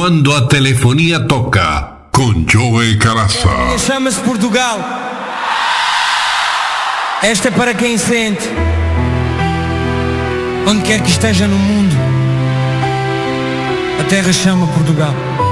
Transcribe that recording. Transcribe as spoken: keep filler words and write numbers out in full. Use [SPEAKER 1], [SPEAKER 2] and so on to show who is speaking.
[SPEAKER 1] quando a telefonia toca, com Joey Caraçá.
[SPEAKER 2] Chama-se Portugal. Esta é para quem sente, onde quer que esteja no mundo, a terra chama Portugal.